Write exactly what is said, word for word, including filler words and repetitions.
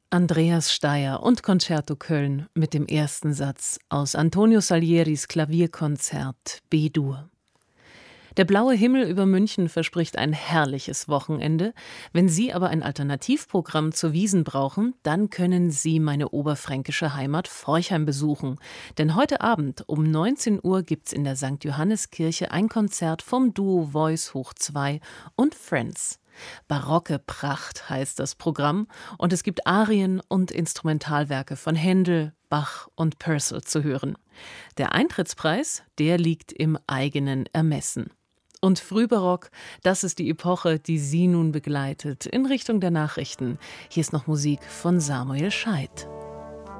Andreas Steier und Concerto Köln mit dem ersten Satz aus Antonio Salieris Klavierkonzert B-Dur. Der blaue Himmel über München verspricht ein herrliches Wochenende. Wenn Sie aber ein Alternativprogramm zur Wiesn brauchen, dann können Sie meine oberfränkische Heimat Forchheim besuchen. Denn heute Abend um neunzehn Uhr gibt's in der Sankt Johanniskirche ein Konzert vom Duo Voice hoch zwei und Friends. Barocke Pracht heißt das Programm und es gibt Arien und Instrumentalwerke von Händel, Bach und Purcell zu hören. Der Eintrittspreis, der liegt im eigenen Ermessen. Und Frühbarock, das ist die Epoche, die Sie nun begleitet, in Richtung der Nachrichten. Hier ist noch Musik von Samuel Scheidt.